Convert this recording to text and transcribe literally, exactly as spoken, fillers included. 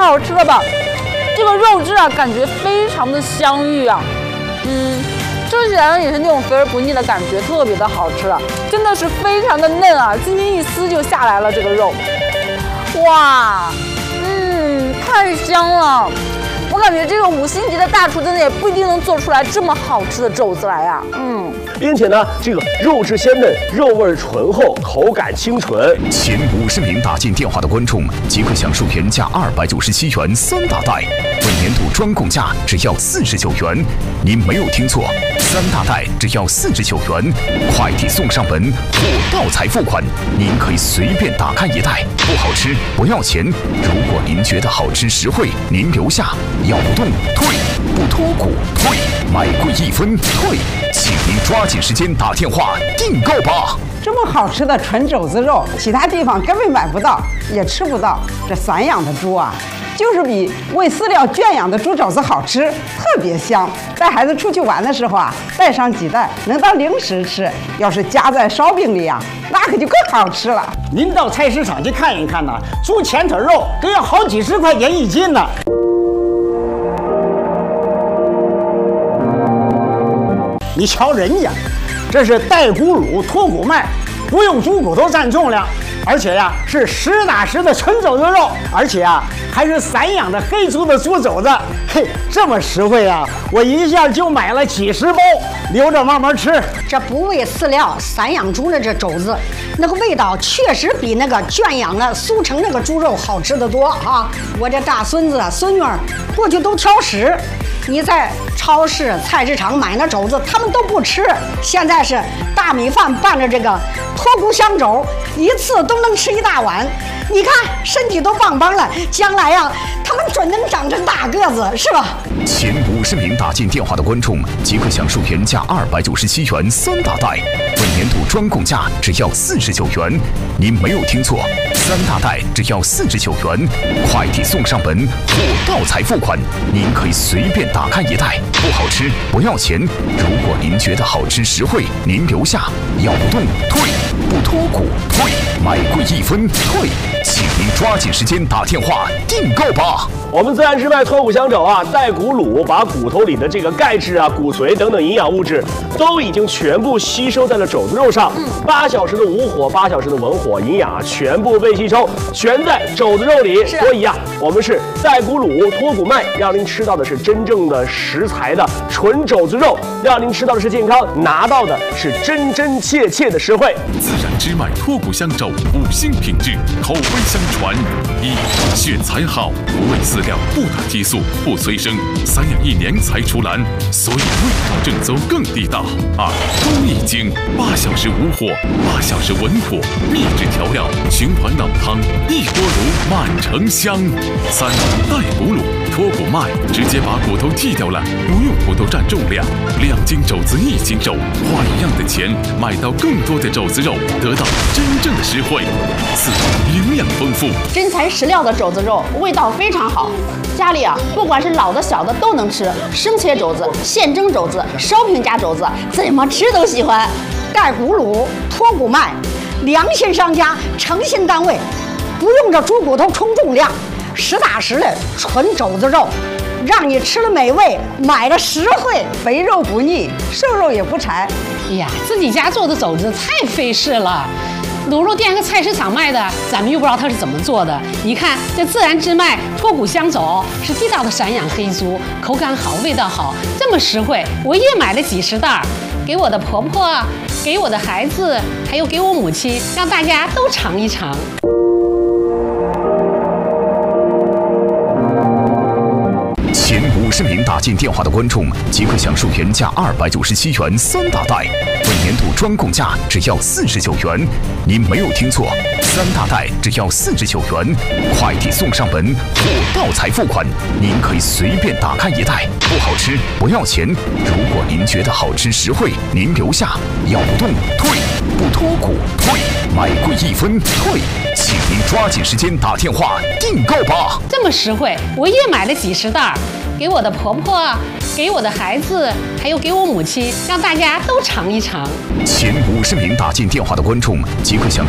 好吃了吧！这个肉质啊，感觉非常的香芋啊，嗯，吃起来呢也是那种肥而不腻的感觉，特别的好吃，真的是非常的嫩啊，轻轻一撕就下来了这个肉，哇，嗯，太香了！我感觉这个五星级的大厨真的也不一定能做出来这么好吃的肘子来呀、啊，嗯。 并且呢，这个肉质鲜嫩，肉味醇厚，口感清纯。 前五十名打进电话的观众即可享受原价二百九十七元三大袋，本年度专供价只要四十九元。您没有听错，三大袋只要四十九元，快递送上门，货到才付款。您可以随便打开一袋，不好吃不要钱。如果您觉得好吃实惠，您留下，要不动退，不脱骨退，买贵一分退，请您抓紧时间打电话订购吧。 这么好吃的纯肘子肉，其他地方根本买不到，也吃不到。这散养的猪啊，就是比喂饲料圈养的猪肘子好吃，特别香。带孩子出去玩的时候啊，带上几袋，能当零食吃。要是夹在烧饼里啊，那可就更好吃了。 您到菜市场去看一看呐、啊，猪前腿肉都要好几十块钱一斤呢。你瞧人家，这是带骨卤脱骨麦，不用猪骨头占重量，而且呀是实打实的纯肘子肉，而且啊还是散养的黑猪的猪肘子，嘿，这么实惠啊！我一下就买了几十包，留着慢慢吃。 这不喂饲料散养猪的这肘子，那个味道确实比那个圈养的速成那个猪肉好吃得多啊！我这大孙子孙女儿过去都挑食。你在超市、菜市场买那肘子，他们都不吃。现在是大米饭拌着这个脱骨香肘，一次都能吃一大碗。你看身体都棒棒了，将来呀、啊，他们准能长成大个子，是吧？ 前五十名打进电话的观众即可享受原价二百九十七元三大袋，本年度专供价只要四十九元。您没有听错，三大袋只要四十九元，快递送上门，货到才付款。您可以随便打开一袋，不好吃不要钱。如果您觉得好吃实惠，您留下，要不动退，不脱骨退，买贵一分退，请您抓紧时间打电话订购吧。 我们自然之脉脱骨香肘啊，带骨卤把骨头里的这个钙质啊、骨髓等等营养物质都已经全部吸收在了肘子肉上。八小时的无火，八小时的文火，营养啊全部被吸收，全在肘子肉里。所以啊，我们是带骨卤脱骨麦，让您吃到的是真正的食材的纯肘子肉，让您吃到的是健康，拿到的是真真切切的实惠。 自然之脉脱骨香肘，五星品质，口碑相传。一、选材好，不喂饲料，不打激素，不催生，散养一年才出栏，所以味道正宗更地道。二、工艺精，八小时无火，八小时文火，秘制调料，循环老汤，一锅炉满城香。三、带骨卤。脱骨麦直接把骨头剔掉了，不用骨头占重量，两斤肘子一斤肉，花一样的钱买到更多的肘子肉，得到真正的实惠。四、营养丰富， 真材实料的肘子肉，味道非常好。家里啊，不管是老的小的都能吃，生切肘子、现蒸肘子、烧饼夹肘子，怎么吃都喜欢。 带骨卤、脱骨麦，良心商家，诚信单位，不用这猪骨头冲重量。实打实的纯肘子肉，让你吃了美味，买了实惠， 肥肉不腻，瘦肉也不柴。 哎呀，自己家做的肘子太费事了。卤肉店和菜市场卖的，咱们又不知道它是怎么做的。你看这自然之脉脱骨香肘是地道的散养黑猪，口感好，味道好，这么实惠，我也买了几十袋，给我的婆婆，给我的孩子，还有给我母亲，让大家都尝一尝。 前五十名打进电话的观众即可享受原价二百九十七元三大袋，本年度专供价只要四十九元。您没有听错，三大袋只要四十九元，快递送上门，货到才付款。您可以随便打开一袋，不好吃不要钱。如果您觉得好吃实惠，您留下，要不动退，不脱骨退，买贵一分退，请您抓紧时间打电话订购吧。 这么实惠，我也买了几十袋，给我的婆婆，给我的孩子，还有给我母亲，让大家都尝一尝。 前五十名打进电话的观众即可享受